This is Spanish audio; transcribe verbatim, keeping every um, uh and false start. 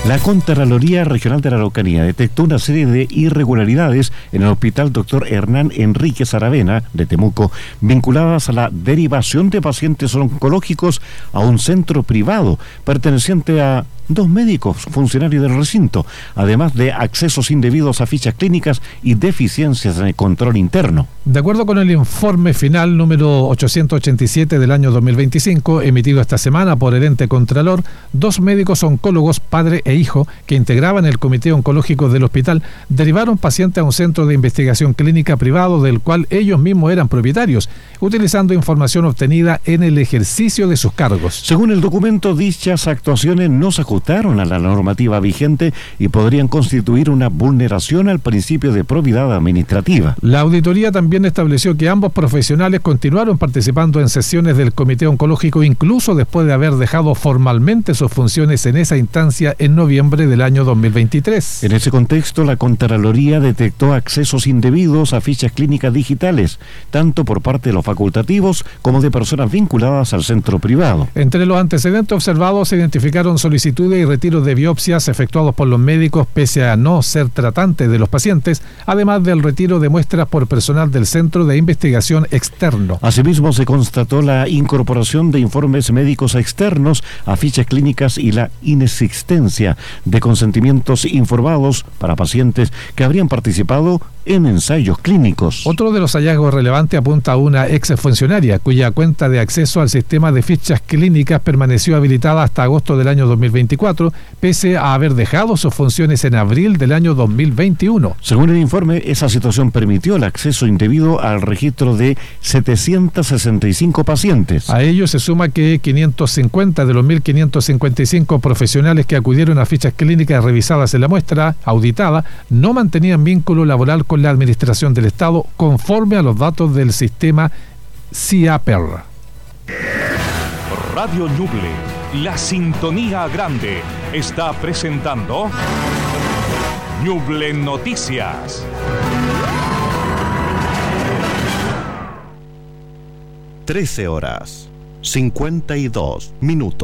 La Contraloría Regional de la Araucanía detectó una serie de irregularidades en el Hospital Doctor Hernán Enríquez Aravena de Temuco, vinculadas a la derivación de pacientes oncológicos a un centro privado perteneciente a dos médicos funcionarios del recinto, además de accesos indebidos a fichas clínicas y deficiencias en el control interno. De acuerdo con el informe final número ochocientos ochenta y siete del año dos mil veinticinco, emitido esta semana por el ente Contralor, dos médicos oncólogos, padre e hijo, que integraban el comité oncológico del hospital, derivaron pacientes a un centro de investigación clínica privado del cual ellos mismos eran propietarios, utilizando información obtenida en el ejercicio de sus cargos. Según el documento, dichas actuaciones no se ajustaron a la normativa vigente y podrían constituir una vulneración al principio de probidad administrativa. La auditoría también estableció que ambos profesionales continuaron participando en sesiones del comité oncológico incluso después de haber dejado formalmente sus funciones en esa instancia en noviembre del año dos mil veintitrés. En ese contexto, la Contraloría detectó accesos indebidos a fichas clínicas digitales, tanto por parte de los facultativos como de personas vinculadas al centro privado. Entre los antecedentes observados se identificaron solicitudes y retiros de biopsias efectuados por los médicos pese a no ser tratantes de los pacientes, además del retiro de muestras por personal del Centro de Investigación Externo. Asimismo, se constató la incorporación de informes médicos externos a fichas clínicas y la inexistencia de consentimientos informados para pacientes que habrían participado en ensayos clínicos. Otro de los hallazgos relevantes apunta a una exfuncionaria cuya cuenta de acceso al sistema de fichas clínicas permaneció habilitada hasta agosto del año dos mil veinticuatro, pese a haber dejado sus funciones en abril del año dos mil veintiuno. Según el informe, esa situación permitió el acceso indebido al registro de setecientos sesenta y cinco pacientes. A ello se suma que quinientos cincuenta de los mil quinientos cincuenta y cinco profesionales que acudieron a fichas clínicas revisadas en la muestra auditada no mantenían vínculo laboral con la Administración del Estado conforme a los datos del sistema CIAPER. Radio Ñuble, la sintonía grande, está presentando Ñuble Noticias. trece horas, cincuenta y dos minutos.